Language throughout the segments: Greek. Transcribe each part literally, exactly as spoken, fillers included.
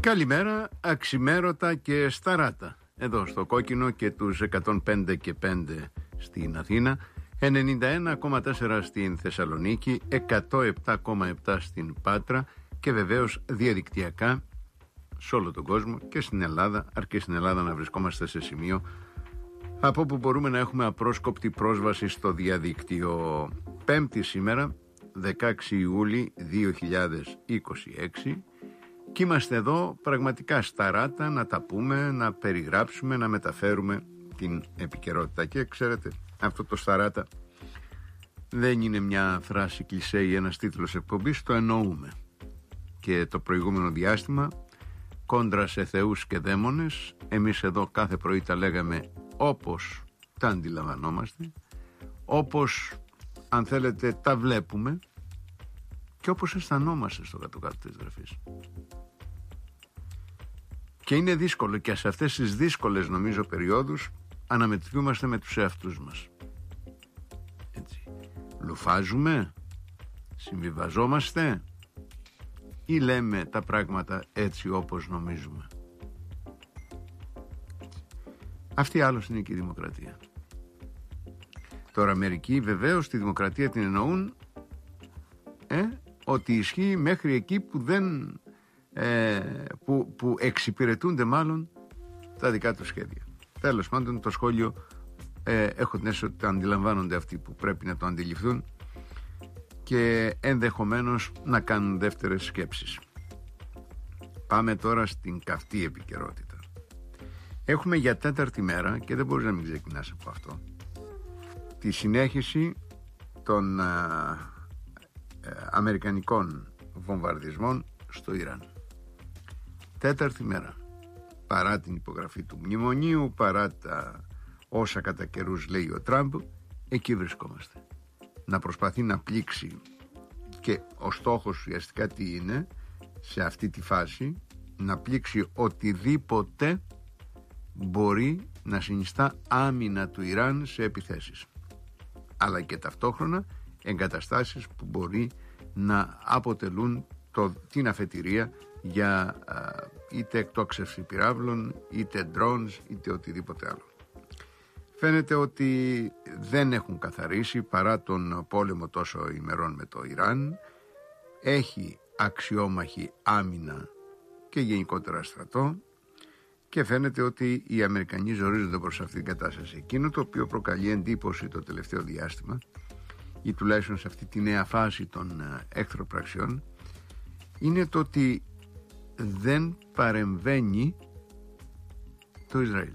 Καλημέρα, αξιμέρωτα και σταράτα. Εδώ στο Κόκκινο και τους εκατόν πέντε και πέντε στην Αθήνα, ενενήντα ένα κόμμα τέσσερα στην Θεσσαλονίκη, εκατόν επτά κόμμα επτά στην Πάτρα και βεβαίως διαδικτυακά σε όλο τον κόσμο και στην Ελλάδα, αρκεί στην Ελλάδα να βρισκόμαστε σε σημείο από όπου μπορούμε να έχουμε απρόσκοπτη πρόσβαση στο διαδίκτυο. Πέμπτη σήμερα, δεκαέξι Ιούλη δύο χιλιάδες είκοσι έξι, και είμαστε εδώ πραγματικά σταράτα να τα πούμε, να περιγράψουμε, να μεταφέρουμε την επικαιρότητα. Και ξέρετε, αυτό το σταράτα δεν είναι μια φράση κλισέ ή ένας τίτλος εκπομπής, το εννοούμε. Και το προηγούμενο διάστημα, κόντρα σε θεούς και δαίμονες, εμείς εδώ κάθε πρωί τα λέγαμε όπως τα αντιλαμβανόμαστε, όπως αν θέλετε τα βλέπουμε και όπως αισθανόμαστε στο κάτω-κάτω της γραφής. Και είναι δύσκολο και σε αυτές τις δύσκολες νομίζω περιόδους αναμετριούμαστε με τους εαυτούς μας. Έτσι. Λουφάζουμε, συμβιβαζόμαστε ή λέμε τα πράγματα έτσι όπως νομίζουμε. Αυτή άλλως είναι και η δημοκρατία. Τώρα μερικοί βεβαίως τη δημοκρατία την εννοούν ε, ότι ισχύει μέχρι εκεί που δεν ε, που, που εξυπηρετούνται μάλλον τα δικά του σχέδια. Τέλος πάντων, το σχόλιο ε, έχω την αίσθηση ότι το αντιλαμβάνονται αυτοί που πρέπει να το αντιληφθούν και ενδεχομένως να κάνουν δεύτερες σκέψεις. Πάμε τώρα στην καυτή επικαιρότητα. Έχουμε για τέταρτη μέρα, και δεν μπορείς να μην ξεκινάς από αυτό, τη συνέχιση των α, α, αμερικανικών βομβαρδισμών στο Ιράν. Τέταρτη μέρα. Παρά την υπογραφή του μνημονίου, παρά τα όσα κατά καιρούς λέει ο Τραμπ, εκεί βρισκόμαστε. Να προσπαθεί να πλήξει, και ο στόχος ουσιαστικά τι είναι σε αυτή τη φάση, να πλήξει οτιδήποτε μπορεί να συνιστά άμυνα του Ιράν σε επιθέσεις, αλλά και ταυτόχρονα εγκαταστάσεις που μπορεί να αποτελούν το, την αφετηρία για α, είτε εκτόξευση πυράβλων, είτε drones, είτε οτιδήποτε άλλο. Φαίνεται ότι δεν έχουν καθαρίσει παρά τον πόλεμο τόσο ημερών με το Ιράν. Έχει αξιόμαχη άμυνα και γενικότερα στρατό και φαίνεται ότι οι Αμερικανοί ζορίζονται προς αυτήν την κατάσταση. Εκείνο το οποίο προκαλεί εντύπωση το τελευταίο διάστημα, ή τουλάχιστον σε αυτή τη νέα φάση των εχθροπραξιών, είναι το ότι δεν παρεμβαίνει το Ισραήλ.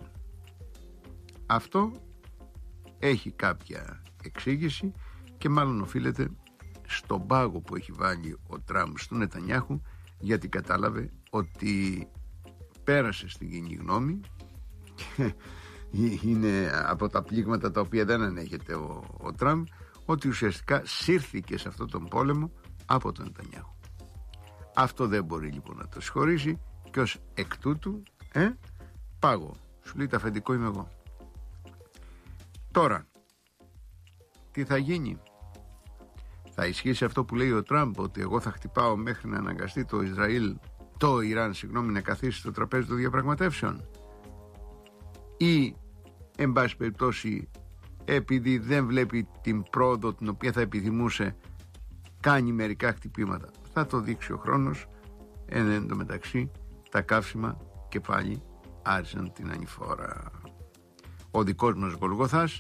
Αυτό έχει κάποια εξήγηση και μάλλον οφείλεται στον πάγο που έχει βάλει ο Τραμπ στον Νετανιάχου, γιατί κατάλαβε ότι πέρασε στην κοινή γνώμη και είναι από τα πλήγματα τα οποία δεν ανέχεται ο, ο Τραμπ, ότι ουσιαστικά σύρθηκε σε αυτόν τον πόλεμο από τον Νετανιάχου. Αυτό δεν μπορεί λοιπόν να το συγχωρήσει και ως εκ τούτου ε, πάγω, σου λέει, τα αφεντικό είμαι εγώ. Τώρα τι θα γίνει? Θα ισχύσει αυτό που λέει ο Τραμπ, ότι εγώ θα χτυπάω μέχρι να αναγκαστεί το Ισραήλ, το Ιράν συγγνώμη, να καθίσει στο τραπέζι των διαπραγματεύσεων, ή εν πάση περιπτώσει επειδή δεν βλέπει την πρόοδο την οποία θα επιθυμούσε κάνει μερικά χτυπήματα? Θα το δείξει ο χρόνος. Εν τω μεταξύ τα καύσιμα και πάλι άρχισαν την ανηφόρα. Ο δικός μας Γολγοθάς